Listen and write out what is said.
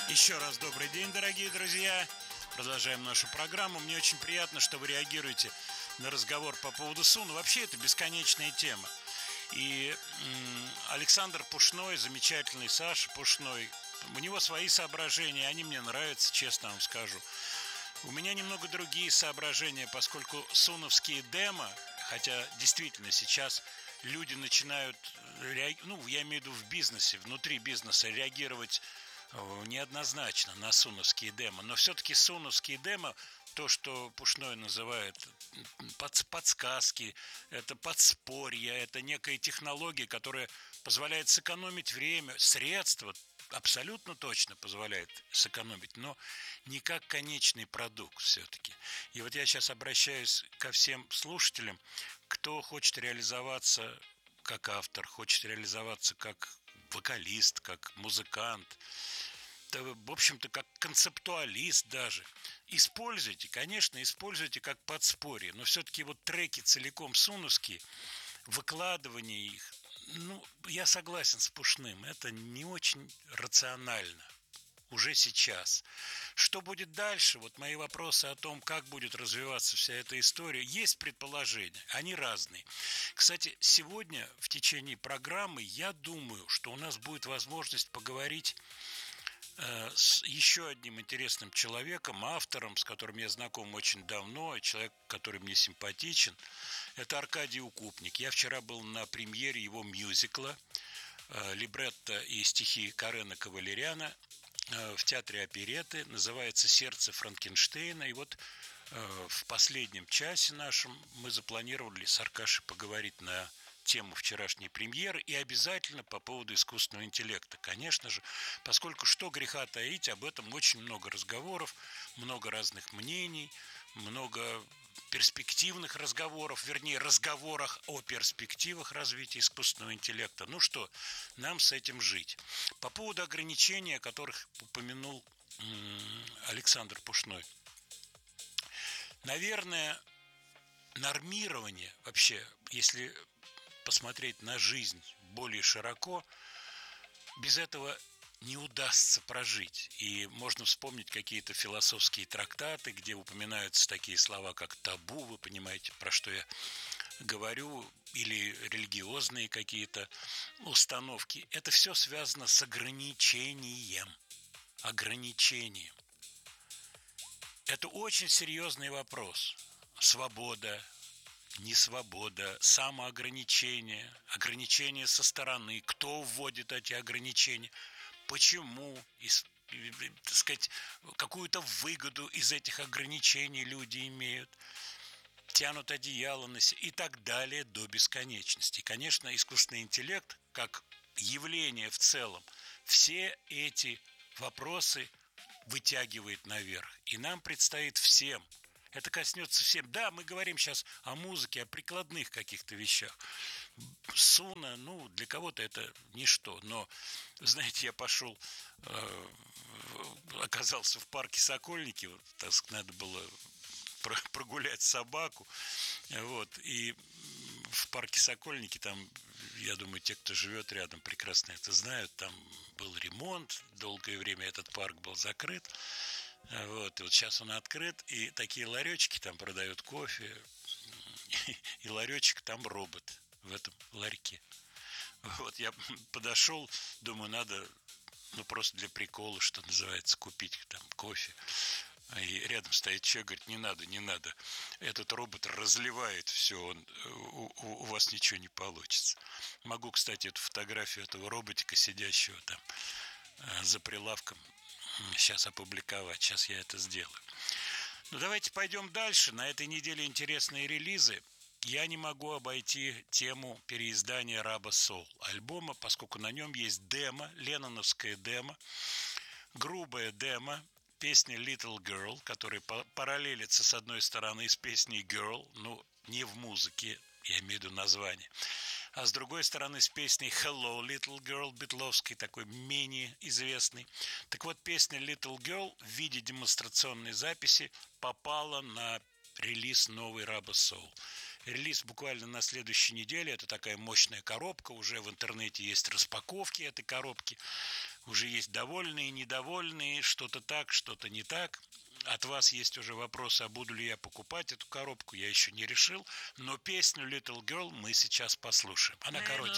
Еще раз добрый день, дорогие друзья. Продолжаем нашу программу. Мне очень приятно, что вы реагируете на разговор по поводу Суна. Вообще, это бесконечная тема. И Александр Пушной, замечательный Саша Пушной, у него свои соображения, они мне нравятся, честно вам скажу. У меня немного другие соображения, поскольку суновские демо, хотя действительно сейчас люди начинают, я имею в виду в бизнесе, внутри бизнеса реагировать неоднозначно на суновские демо, но все-таки суновские демо, то, что Пушной называет подсказки, это подспорье, это некая технология, которая позволяет сэкономить время, средства, абсолютно точно позволяет сэкономить, но не как конечный продукт все-таки. И вот я сейчас обращаюсь ко всем слушателям, кто хочет реализоваться как автор, хочет реализоваться как вокалист, как музыкант, да, в общем-то, как концептуалист даже. Используйте, конечно, используйте как подспорье, но все-таки вот треки целиком суновские, выкладывание их, я согласен с Пушным, это не очень рационально уже сейчас. Что будет дальше? Вот мои вопросы о том, как будет развиваться вся эта история. Есть предположения, они разные. Кстати, сегодня в течение программы я думаю, что у нас будет возможность поговорить с еще одним интересным человеком, автором, с которым я знаком очень давно, человек, который мне симпатичен. Это Аркадий Укупник. Я вчера был на премьере его мюзикла либретто и стихи Карена Кавалеряна в театре оперетты. Называется «Сердце Франкенштейна». И вот в последнем часе нашем мы запланировали с Аркашей поговорить на тему вчерашней премьеры и обязательно по поводу искусственного интеллекта, конечно же, поскольку что греха таить, об этом очень много разговоров, много разных мнений, много перспективных разговоров, вернее, разговорах о перспективах развития искусственного интеллекта. Ну что, нам с этим жить. По поводу ограничений, о которых упомянул Александр Пушной. Наверное, нормирование вообще, если посмотреть на жизнь более широко, без этого не удастся прожить. И можно вспомнить какие-то философские трактаты, где упоминаются такие слова, как табу, вы понимаете, про что я говорю, или религиозные какие-то установки. Это все связано с ограничением. Ограничением. Это очень серьезный вопрос. Свобода, несвобода, самоограничение, ограничения со стороны, кто вводит эти ограничения, почему, так сказать, какую-то выгоду из этих ограничений люди имеют, тянут одеяло на себя и так далее до бесконечности. Конечно, искусственный интеллект, как явление в целом, все эти вопросы вытягивает наверх. И нам предстоит всем, это коснется всем. Да, мы говорим сейчас о музыке, о прикладных каких-то вещах. Суна, для кого-то это ничто. Но, знаете, я пошел, оказался в парке Сокольники, вот, так сказать, надо было прогулять собаку. Вот, и в парке Сокольники, там, я думаю, те, кто живет рядом, прекрасно это знают, там был ремонт, долгое время этот парк был закрыт. Вот, и вот сейчас он открыт, и такие ларечки там продают кофе, и ларечек там робот в этом ларьке. Вот, я подошел, думаю, надо, просто для прикола, что называется, купить там кофе. И рядом стоит человек, говорит, не надо. Этот робот разливает все, у вас ничего не получится. Могу, кстати, эту фотографию этого роботика, сидящего там за прилавком, сейчас опубликовать. Сейчас я это сделаю. Давайте пойдем дальше. На этой неделе интересные релизы. Я не могу обойти тему переиздания «Rubber Soul» альбома, поскольку на нем есть демо, ленноновское демо, грубое демо, песня Little Girl, которая параллелится с одной стороны с песней Girl, не в музыке, я имею в виду название, а с другой стороны с песней Hello Little Girl Битловской, такой менее известный. Так вот, песня Little Girl в виде демонстрационной записи попала на релиз новый Rubber Soul. Релиз буквально на следующей неделе. Это такая мощная коробка. Уже в интернете есть распаковки этой коробки. Уже есть довольные, недовольные, что-то так, что-то не так. От вас есть уже вопросы, а буду ли я покупать эту коробку, я еще не решил. Но песню Little Girl мы сейчас послушаем. Она коротенькая.